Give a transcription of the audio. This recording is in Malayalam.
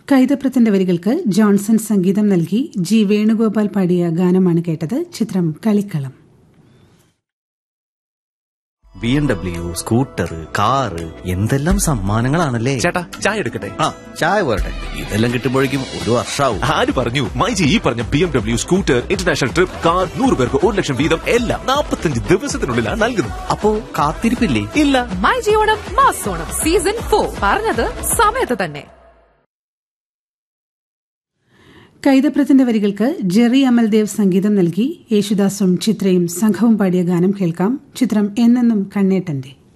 കൈതപ്രത്തിന്റെ വരികൾക്ക് ജോൺസൺ സംഗീതം നൽകി ജി വേണുഗോപാൽ പാടിയ ഗാനമാണ് കേട്ടത്. ചിത്രം കളിക്കളം. BMW, സ്കൂട്ടർ, കാറ്, എന്തെല്ലാം സമ്മാനങ്ങളാണല്ലേ. ചേട്ടാ, ചായ എടുക്കട്ടെ? ചായ പോരട്ടെ. ഇതെല്ലാം കിട്ടുമ്പോഴേക്കും ഒരു വർഷാവും. ആര് പറഞ്ഞു? മൈജി ഈ പറഞ്ഞ BMW, scooter, international trip, car, 100 പേർക്ക് 1 ലക്ഷം വീതം എല്ലാം 45 ദിവസത്തിനുള്ളിലാണ് നൽകുന്നത്. അപ്പോ കാത്തിരിപ്പില്ലേ? ഇല്ല. മൈജി ഓണം മാസോണം സീസൺ 4 പറഞ്ഞത് സമയത്ത് തന്നെ. കൈതപ്രത്തിന്റെ വരികൾക്ക് ജെറി അമൽദേവ് സംഗീതം നൽകി യേശുദാസും ചിത്രയും സംഘവും പാടിയ ഗാനം കേൾക്കാം. ചിത്രം എന്നെന്നും കണ്ണേട്ടന്റെ.